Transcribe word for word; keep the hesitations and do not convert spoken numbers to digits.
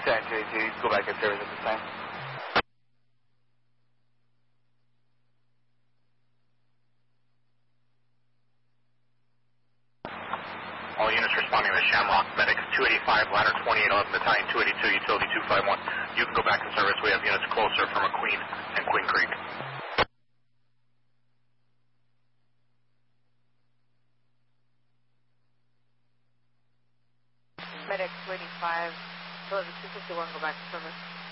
Battalion two eighty-two, you can go back in service at this time. All units responding to Shamrock, medics two eighty-five, ladder twenty-eight eleven, Battalion two eighty-two, utility two five one. You can go back in service. We have units closer from McQueen and Queen Creek. Medic two eighty-five, utility two fifty-one, go back in service.